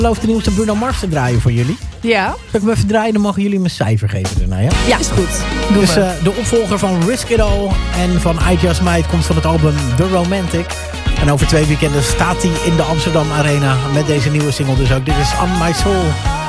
geloof de nieuwste Bruno Mars te draaien voor jullie. Ja. Zal ik hem even draaien, dan mogen jullie me een cijfer geven daarna, ja? Ja, is goed. Dus de opvolger van Risk It All en van I Just Might komt van het album The Romantic. En over 2 weekenden staat hij in de Amsterdam Arena met deze nieuwe single dus ook. Dit is On My Soul.